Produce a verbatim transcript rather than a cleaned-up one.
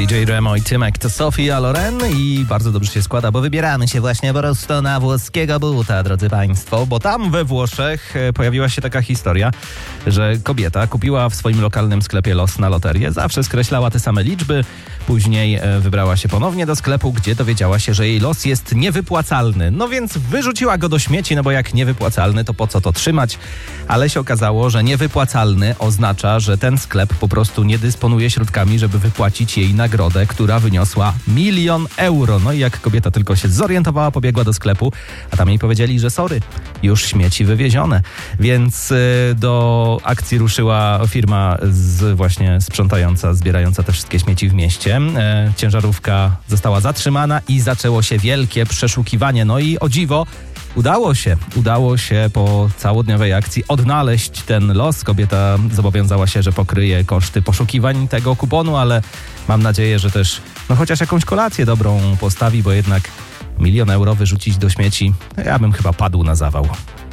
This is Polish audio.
D J Remo i Tymek to Sofia Loren i bardzo dobrze się składa, bo wybieramy się właśnie po prostu na włoskiego buta, drodzy państwo, bo tam we Włoszech pojawiła się taka historia, że kobieta kupiła w swoim lokalnym sklepie los na loterię, zawsze skreślała te same liczby, później wybrała się ponownie do sklepu, gdzie dowiedziała się, że jej los jest niewypłacalny, no więc wyrzuciła go do śmieci, no bo jak niewypłacalny, to po co to trzymać, ale się okazało, że niewypłacalny oznacza, że ten sklep po prostu nie dysponuje środkami, żeby wypłacić jej nagrodę, która wyniosła milion euro. No i jak kobieta tylko się zorientowała, pobiegła do sklepu, a tam jej powiedzieli, że sorry, już śmieci wywiezione. Więc y, do akcji ruszyła firma z, właśnie sprzątająca, zbierająca te wszystkie śmieci w mieście. E, ciężarówka została zatrzymana i zaczęło się wielkie przeszukiwanie. No i o dziwo, Udało się, udało się po całodniowej akcji odnaleźć ten los. Kobieta zobowiązała się, że pokryje koszty poszukiwań tego kuponu, ale mam nadzieję, że też no chociaż jakąś kolację dobrą postawi, bo jednak milion euro wyrzucić do śmieci, ja bym chyba padł na zawał.